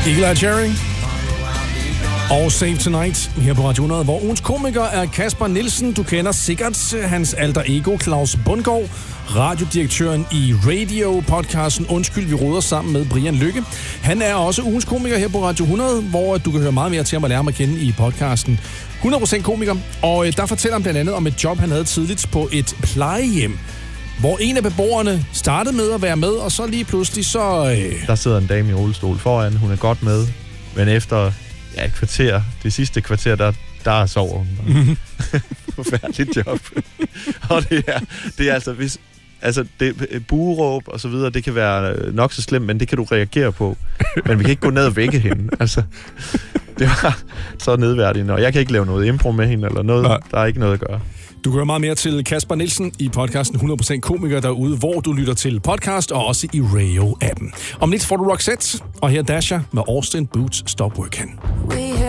Eli Cherry og Save Tonight her på Radio 100, hvor ugens komiker er Kasper Nielsen. Du kender sikkert hans alter ego Claus Bundgaard, radiodirektøren i radio-podcasten Undskyld, vi råder sammen med Brian Lykke. Han er også ugens komiker her på Radio 100, hvor du kan høre meget mere til ham og lære ham at kende i podcasten 100% komiker. Og der fortæller han blandt andet om et job, han havde tidligt på et plejehjem, hvor en af beboerne startede med at være med, og så lige pludselig så... Der sidder en dame i rullestol foran, hun er godt med, men efter et kvarter, det sidste kvarter, der sover hun. Forfærdeligt job. Og det er altså, hvis... Altså, bueråb og så videre, det kan være nok så slemt, men det kan du reagere på. Men vi kan ikke gå ned og vække hende. Altså, det var så nedværdigende, og jeg kan ikke lave noget impro med hende eller noget. Nej. Der er ikke noget at gøre. Du kan høre meget mere til Kasper Nielsen i podcasten 100% komiker derude, hvor du lytter til podcast og også i Radio-appen. Om lidt får du Roxette, og her Dasher med Austin Boots Stop Working.